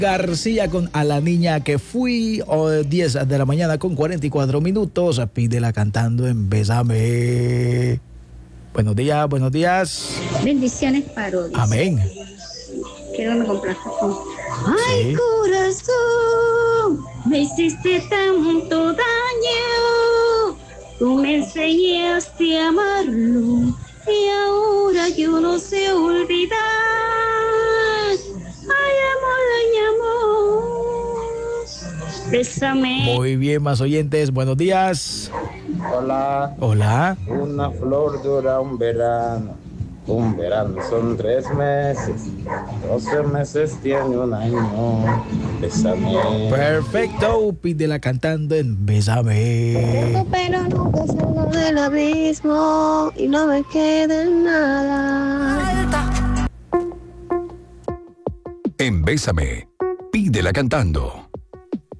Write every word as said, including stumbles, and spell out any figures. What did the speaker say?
García con A la niña que fui, o diez de la mañana con cuarenta y cuatro minutos. Pídela cantando en Bésame. Buenos días, buenos días. Bendiciones parodias. Amén. Quiero me complazco con ay, Sí. corazón, me hiciste tanto daño, tú me enseñaste a amarlo y ahora yo no sé olvidar. Ay, amor, ay, amor, bésame. Muy bien, más oyentes, buenos días. Hola. Hola. Una flor dura un verano. Un verano son tres meses. Doce meses tiene un año. Bésame. Perfecto. Pídela cantando en Bésame. Pero nunca salgo del abismo y no me queda nada. En Bésame, pídela cantando.